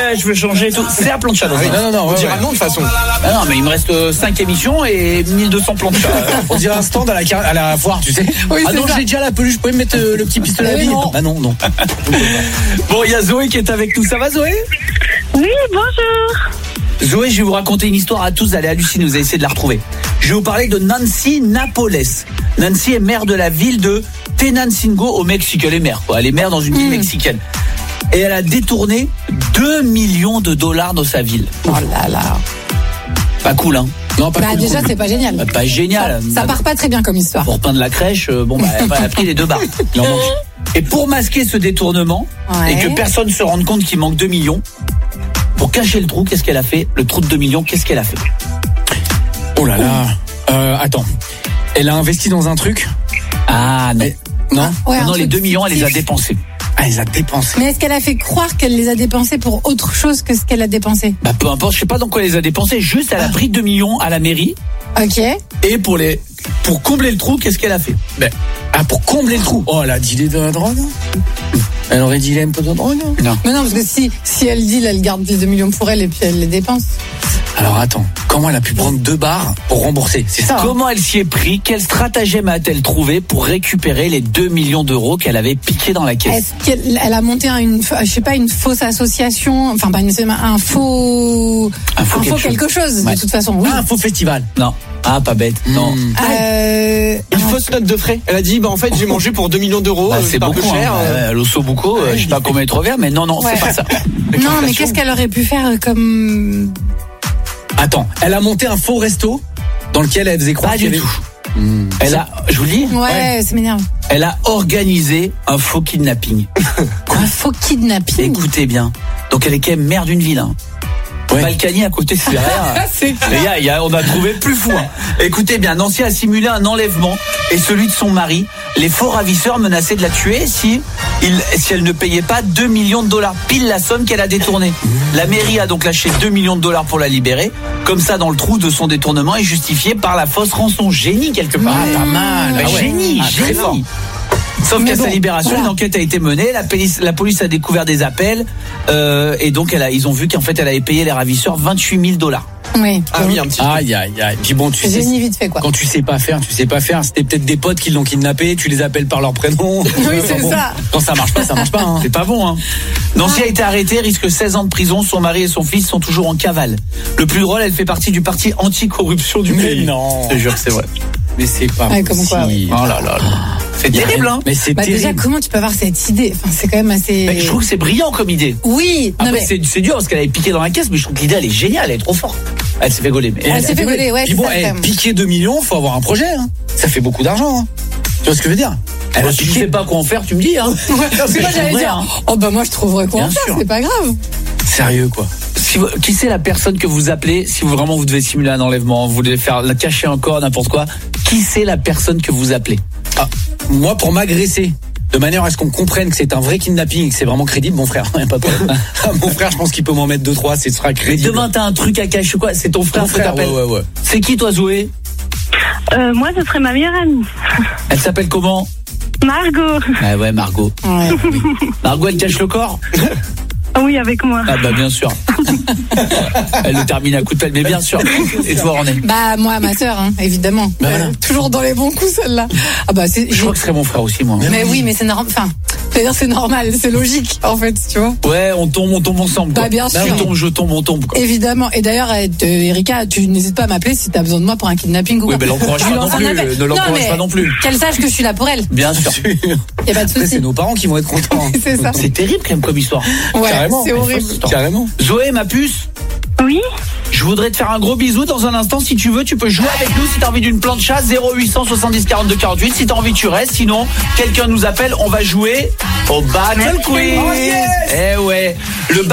je veux changer tout. C'est la plancha. Non, on dira non de toute façon. Ah non, mais il me reste 5 émissions et 1200 planchas. On dirait un stand à la foire, tu sais. Oui, ah non, j'ai déjà la peluche, je peux me mettre le petit pistolet à billes. Ah non. Bon, il y a Zoé qui est avec nous. Ça va, Zoé? Oui, bonjour. Zoé, je vais vous raconter une histoire à tous, vous allez halluciner, vous allez essayer de la retrouver. Je vais vous parler de Nancy Napoles. Nancy est maire de la ville de Tenancingo au Mexique. Elle est maire, quoi. Elle est maire dans une ville mexicaine. Et elle a détourné 2 millions de dollars dans sa ville. Oh là là. Pas cool, hein? Non, pas cool. Déjà, c'est pas génial. Pas génial. Ça part pas très bien comme histoire. Pour peindre la crèche, elle a pris les 2 barres. Il en manque. Et pour masquer ce détournement, et que personne se rende compte qu'il manque 2 millions, pour cacher le trou, qu'est-ce qu'elle a fait? Le trou de 2 millions, qu'est-ce qu'elle a fait? Oh là là. Attends. Elle a investi dans un truc? Ah non. Non? Non, les 2 millions, elle les a dépensés. Ah, elle les a dépensés. Mais est-ce qu'elle a fait croire qu'elle les a dépensés pour autre chose que ce qu'elle a dépensé? Peu importe, je sais pas dans quoi elle les a dépensés. Juste, elle a pris 2 millions à la mairie. Ok. Et pour combler le trou, qu'est-ce qu'elle a fait? Pour combler le trou. Oh, elle a dealé de la drogue. Elle aurait dealé un peu de drogue. Non. Mais non, parce que si elle deal, elle garde les 2 millions pour elle et puis elle les dépense. Alors attends, comment elle a pu prendre 2 barres pour rembourser? C'est ça. Comment elle s'y est pris? Quel stratagème a-t-elle trouvé pour récupérer les 2 millions d'euros qu'elle avait piqués dans la caisse? Est-ce qu'elle a monté une fausse association, enfin pas un faux quelque chose Ouais. de toute façon. Oui. Un faux festival. Non. Ah, pas bête. Non. Une fausse note de frais. Elle a dit, en fait, j'ai mangé pour 2 millions d'euros. C'est pas beaucoup, peu cher. l'osso bucco, je sais pas combien il te revient, mais non, c'est pas ça. Non, mais qu'est-ce qu'elle aurait pu faire comme... Attends, elle a monté un faux resto dans lequel elle faisait croire Pas qu'il y du avait... tout. Elle a, je vous le dis, Ouais, ça m'énerve. elle a organisé un faux kidnapping. Un faux kidnapping. Écoutez bien. Donc elle est quand même maire d'une ville, hein. Balkany à côté, c'est derrière. C'est clair. On a trouvé plus fou. Hein. Écoutez bien, Nancy a simulé un enlèvement et celui de son mari. Les faux ravisseurs menaçaient de la tuer si elle ne payait pas 2 millions de dollars, pile la somme qu'elle a détournée. La mairie a donc lâché 2 millions de dollars pour la libérer. Comme ça, dans le trou de son détournement est justifié par la fausse rançon. Génie quelque part. Pas mal. Génie, très fort. génie. Sauf qu'à sa libération, une enquête a été menée, la police a découvert des appels, et donc ils ont vu qu'en fait elle avait payé les ravisseurs 28 000 dollars. Oui. Ah oui, un petit peu. Aïe. Puis bon, tu sais. Génie vite fait, quoi. Quand tu sais pas faire. C'était peut-être des potes qui l'ont kidnappé, tu les appelles par leur prénom. Oui, c'est ça. Quand ça marche pas, hein. C'est pas bon, hein. Nancy a été arrêtée, risque 16 ans de prison. Son mari et son fils sont toujours en cavale. Le plus drôle, elle fait partie du parti anti-corruption du pays. Non. Je te jure que c'est vrai. Mais c'est pas Ouais, possible. comme quoi, oui. Oh là là. C'est terrible, hein. Mais c'est Déjà, terrible. comment tu peux avoir cette idée? Enfin, c'est quand même assez... Mais je trouve que c'est brillant comme idée. Oui. Non, Après, c'est dur parce qu'elle avait piqué dans la caisse, mais je trouve que l'idée, elle est géniale, elle est trop forte. Elle s'est fait gauler. Mais Elle s'est fait gauler, ouais, Puis c'est bon, ça, quand même. piquer 2 millions, faut avoir un projet, hein. Ça fait beaucoup d'argent, hein. Tu vois ce que je veux dire? Elle a si tu piqué. sais pas quoi en faire, tu me dis, hein. Parce que moi, j'allais dire, moi, je trouverais quoi en Bien faire, sûr. c'est pas grave. Sérieux, quoi. Qui c'est la personne que vous appelez si vous vraiment vous devez simuler un enlèvement, vous devez cacher un corps, n'importe quoi? Qui c'est la personne que vous appelez? Moi, pour m'agresser, de manière à ce qu'on comprenne que c'est un vrai kidnapping et que c'est vraiment crédible, mon frère, y a pas de problème. Mon frère, je pense qu'il peut m'en mettre 2-3, ce sera Mais crédible. demain t'as un truc à cacher, quoi? C'est ton frère, Mon frère, que t'appelles? ouais. C'est qui toi, Zoé? Moi, ce serait ma meilleure amie. Elle s'appelle comment? Margot. Ah ouais, Margot. Ouais. Margot, elle cache le corps? Oui, avec moi. Ah bah bien sûr. Elle le termine à coup de pelle, mais bien sûr. Et toi, René? Bah, moi, ma sœur, hein, évidemment. Bah, voilà. Toujours dans les bons coups, celle-là. Ah bah, Je crois que ce serait mon frère aussi, moi. Mais oui, mais c'est normal. Enfin, c'est-à-dire c'est normal, c'est logique, en fait, tu vois. Ouais, on tombe ensemble, quoi. Bah, bien sûr. Je tombe, on tombe, quoi. Évidemment. Et d'ailleurs, Erika, tu n'hésites pas à m'appeler si t'as besoin de moi pour un kidnapping ou Oui, quoi. mais l'encourage Je lui pas non lance un plus. appel. Ne l'encourage mais pas non plus. Qu'elle sache que je suis là pour elle. Bien sûr. Y a pas de Après, c'est souci. nos parents qui vont être contents. C'est ça. C'est terrible quand même comme histoire. Ouais, Carrément. c'est horrible. Carrément. Zoé, ma puce, Oui. je voudrais te faire un gros bisou dans un instant. Si tu veux, tu peux jouer avec nous. Si t'as envie d'une plancha, 0800 70 42 48. Si t'as envie, tu restes. Sinon, quelqu'un nous appelle. On va jouer au Battle Quiz. Oh, yes. Eh ouais. Le